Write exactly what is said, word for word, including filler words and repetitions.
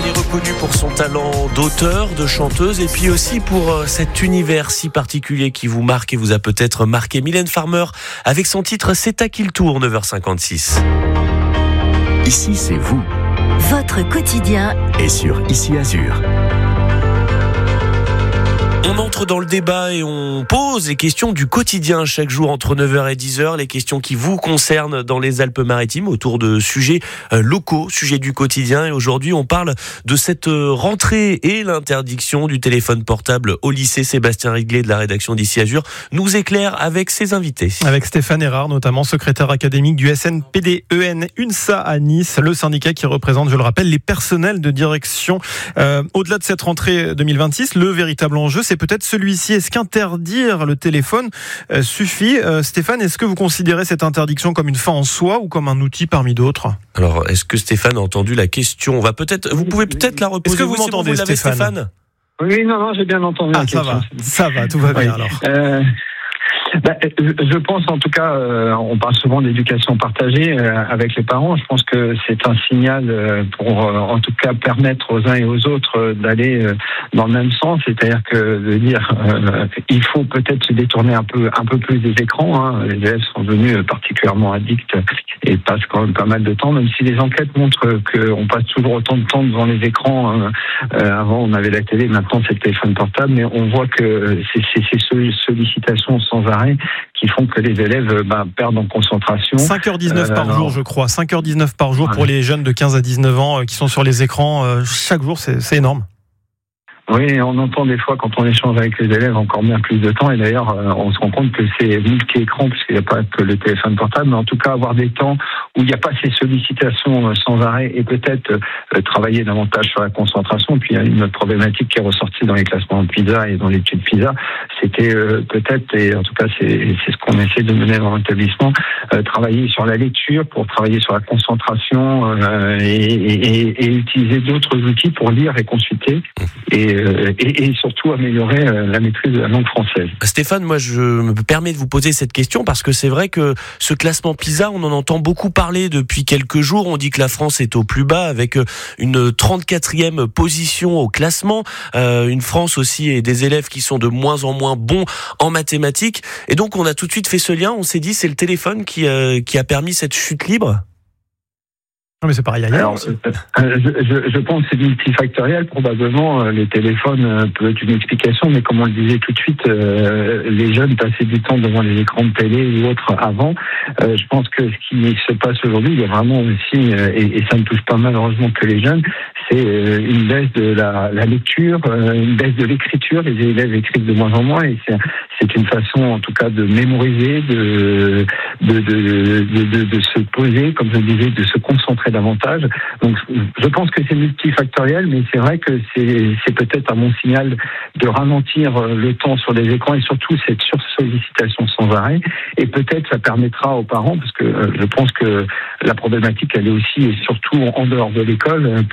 Elle est reconnue pour son talent d'auteur, de chanteuse et puis aussi pour cet univers si particulier qui vous marque et vous a peut-être marqué. Mylène Farmer avec son titre C'est à qui le tour, neuf heures cinquante-six. Ici, c'est vous. Votre quotidien Et sur Ici Azur. On entre dans le débat et on pose les questions du quotidien chaque jour entre neuf heures et dix heures, les questions qui vous concernent dans les Alpes-Maritimes autour de sujets locaux, sujets du quotidien. Et aujourd'hui, on parle de cette rentrée et l'interdiction du téléphone portable au lycée. Sébastien Riglet de la rédaction d'Ici Azur nous éclaire avec ses invités. Avec Stéphane Erard, notamment secrétaire académique du S N P D E N UNSA à Nice, le syndicat qui représente, je le rappelle, les personnels de direction. Euh, au-delà de cette rentrée deux mille vingt-six, le véritable enjeu, c'est peut-être celui-ci. Est-ce qu'interdire le téléphone euh, suffit euh, Stéphane, est-ce que vous considérez cette interdiction comme une fin en soi ou comme un outil parmi d'autres? Alors, est-ce que Stéphane a entendu la question? On va peut-être, vous pouvez peut-être la reposer. Est-ce que vous oui, m'entendez, bon, vous l'avez, Stéphane, Stéphane Oui, non, non, j'ai bien entendu. Ah, ça va, ça va, tout va bien oui. alors. Euh... Bah, je pense en tout cas, euh, on parle souvent d'éducation partagée euh, avec les parents. Je pense que c'est un signal euh, pour euh, en tout cas permettre aux uns et aux autres euh, d'aller euh, dans le même sens, c'est-à-dire que de dire euh, il faut peut-être se détourner un peu un peu plus des écrans. Hein. Les élèves sont devenus particulièrement addicts et passent quand même pas mal de temps, même si les enquêtes montrent qu'on passe toujours autant de temps devant les écrans. Euh, euh, avant on avait la télé, maintenant c'est le téléphone portable, mais on voit que c'est, c'est ces sollicitations sans arrêt qui font que les élèves bah, perdent en concentration. cinq heures dix-neuf euh, par alors... jour, je crois. cinq heures dix-neuf par jour ouais. Pour les jeunes de quinze à dix-neuf ans euh, qui sont sur les écrans. Euh, chaque jour, c'est, c'est énorme. Oui, on entend des fois quand on échange avec les élèves encore bien plus de temps. Et d'ailleurs, euh, on se rend compte que c'est multi-écran puisqu'il n'y a pas que le téléphone portable. Mais en tout cas, avoir des temps où il n'y a pas ces sollicitations euh, sans arrêt et peut-être euh, travailler davantage sur la concentration. Puis il y a une autre problématique qui est ressortie dans les classements de PISA et dans l'étude PISA. C'était euh, peut-être, et en tout cas c'est, c'est ce qu'on essaie de mener dans l'établissement, euh, travailler sur la lecture pour travailler sur la concentration euh, et, et, et, et utiliser d'autres outils pour lire et consulter. Et Et, et surtout améliorer la maîtrise de la langue française. Stéphane, moi je me permets de vous poser cette question parce que c'est vrai que ce classement PISA, on en entend beaucoup parler depuis quelques jours. On dit que la France est au plus bas avec une trente-quatrième position au classement. Euh, une France aussi et des élèves qui sont de moins en moins bons en mathématiques. Et donc on a tout de suite fait ce lien. On s'est dit c'est le téléphone qui, euh, qui a permis cette chute libre. Non mais c'est pareil ailleurs. Alors, euh, je, je, je pense que c'est multifactoriel. Probablement, euh, les téléphones euh, peuvent être une explication, mais comme on le disait tout de suite, euh, les jeunes passaient du temps devant les écrans de télé ou autres avant. Euh, je pense que ce qui se passe aujourd'hui, il y a vraiment aussi, euh, et, et ça ne touche pas malheureusement que les jeunes, c'est euh, une baisse de la, la lecture, euh, une baisse de l'écriture. Les élèves écrivent de moins en moins, et c'est, c'est une façon, en tout cas, de mémoriser, de de, de, de, de, de se poser, comme je le disais, de se concentrer davantage. Donc, je pense que c'est multifactoriel, mais c'est vrai que c'est, c'est peut-être un bon signal de ralentir le temps sur les écrans et surtout cette sursollicitation sans arrêt. Et peut-être ça permettra aux parents, parce que je pense que la problématique, elle est aussi et surtout en dehors de l'école,